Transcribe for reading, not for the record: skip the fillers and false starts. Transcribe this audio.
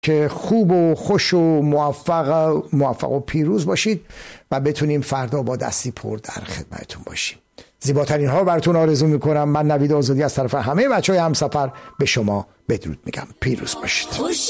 که خوب و خوش و موفق و پیروز باشید و بتونیم فردا با دستی پر در خدمتتون باشیم. زیباترین ها براتون آرزو میکنم. من نوید آزادی از طرف همه بچهای همسفر به شما بدرود میگم. پیروز باشید.